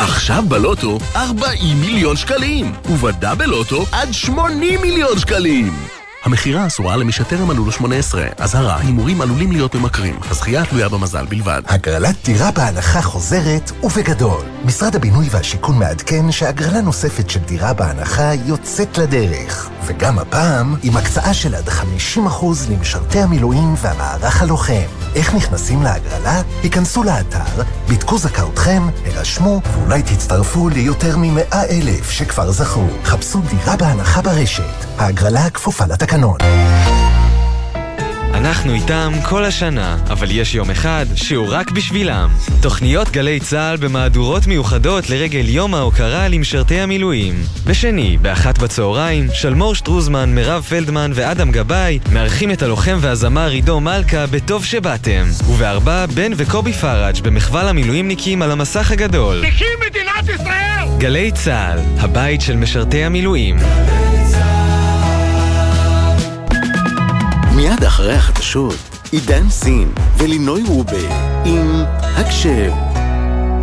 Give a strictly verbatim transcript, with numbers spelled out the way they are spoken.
עכשיו בלוטו ארבעים מיליון שקלים, ובדאבל לוטו עד שמונים מיליון שקלים. המחירה אסורה למי שטרם מלאו לו שמונה עשרה. אזהרה, הימורים עלולים להיות ממכרים. הזכייה תלויה במזל בלבד. הגרלת דירה בהנחה חוזרת ובגדול. משרד הבינוי והשיכון מעדכן שהגרלה נוספת של דירה בהנחה יוצאת לדרך. וגם הפעם עם הקצאה של עד חמישים אחוז למשרתי המילואים והמערך הלוחם. איך נכנסים להגרלה? היכנסו לאתר, בדקו זכאותכם, הרשמו, ואולי תצטרפו ליותר מ-מאה אלף שכבר זכו. חפשו דירה בהנחה ברשת. ההגרלה כפופה לתקנון. אנחנו איתם כל השנה, אבל יש יום אחד שהוא רק בשבילם. תוכניות גלי צהל במהדורות מיוחדות לרגל יום ההוקרה למשרתי המילואים. בשני, באחת בצהריים, שלמור שטרוזמן, מירב פלדמן ואדם גבאי מארחים את הלוחם והזמר עידו מלכה בטוב שבאתם. ובארבע, בן וקובי פראג' במחווה למילואימניקים על המסך הגדול. תקים מדינת ישראל! גלי צהל, הבית של משרתי המילואים. מיד אחרי החדשות, עידן סין ולינוי רובה עם הקשב.